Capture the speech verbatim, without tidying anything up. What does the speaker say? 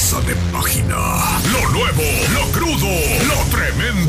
Pasa de página. Lo nuevo, lo crudo, lo tremendo.